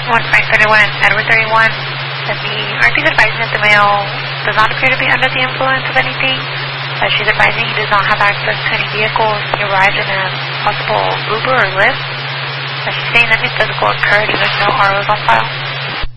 1.31 Edward 31. The RC is advising that the male does not appear to be under the influence of anything. She's advising he does not have access to any vehicles. He arrived in a possible Uber or Lyft. She's saying that the physical occurred even though no RO is on file.